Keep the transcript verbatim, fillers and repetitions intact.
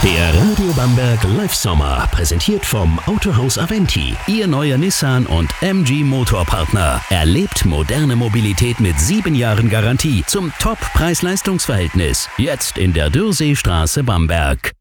Der Radio Bamberg Live Sommer, präsentiert vom Autohaus Aventi. Ihr neuer Nissan und M G Motorpartner. Erlebt moderne Mobilität mit sieben Jahren Garantie zum Top-Preis-Leistungs-Verhältnis. Jetzt in der Dürseestraße Bamberg.